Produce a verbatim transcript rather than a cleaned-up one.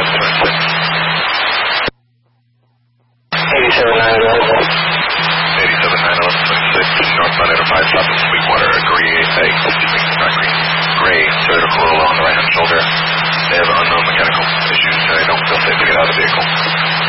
eleven twenty-six. eighty-seven nine eleven. eighty-seven nine eleven twenty-six, northbound Enterprise, south of Sweetwater, gray, uh, not green, gray, Toyota Corolla on the right-hand shoulder. They have unknown mechanical issues, so they don't feel safe to get out of the vehicle.